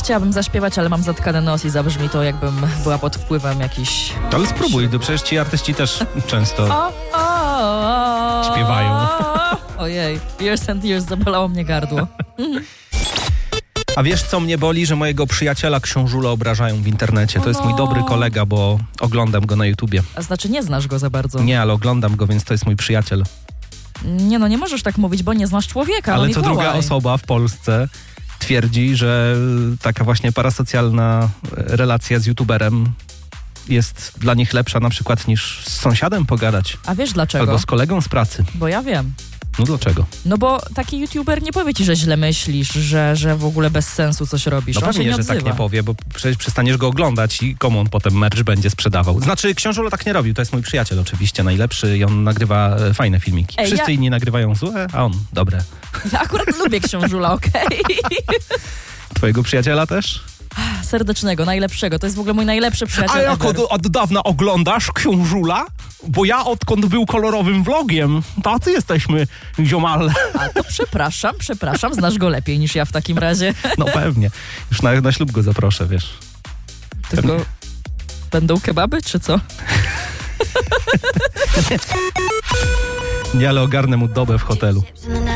chciałabym zaśpiewać, ale mam zatkany nos i zabrzmi to, jakbym była pod wpływem jakiś... Ale spróbuj, to przecież ci artyści też często śpiewają. Ojej, Years and Years, zabolało mnie gardło. A wiesz, co mnie boli? Że mojego przyjaciela Książula obrażają w internecie. To jest mój dobry kolega, bo oglądam go na YouTubie. A znaczy nie znasz go za bardzo? Nie, ale oglądam go, więc to jest mój przyjaciel. Nie, no nie możesz tak mówić, bo nie znasz człowieka. Ale no co Mikołaj. druga osoba w Polsce twierdzi, że taka właśnie parasocjalna relacja z YouTuberem jest dla nich lepsza na przykład niż z sąsiadem pogadać. A wiesz dlaczego? Albo z kolegą z pracy. Bo ja wiem. No dlaczego? No bo taki YouTuber nie powie ci, że źle myślisz, że w ogóle bez sensu coś robisz. No On się pewnie, nie że odzywa. tak nie powie, bo przecież przestaniesz go oglądać i komu on potem merch będzie sprzedawał. Znaczy Książulo tak nie robił, to jest mój przyjaciel oczywiście, najlepszy i on nagrywa fajne filmiki. Ej, Wszyscy inni nagrywają złe, a on dobre. Ja akurat lubię Książula, okej? Twojego przyjaciela też? Serdecznego, najlepszego. To jest w ogóle mój najlepszy przyjaciel A jak ever. od dawna oglądasz Książula? Bo ja odkąd był kolorowym vlogiem, tacy jesteśmy ziomale. A to przepraszam, znasz go lepiej niż ja w takim razie. No pewnie. Już na ślub go zaproszę, wiesz. Tylko będą kebaby, czy co? Nie, ale ogarnę mu dobę w hotelu.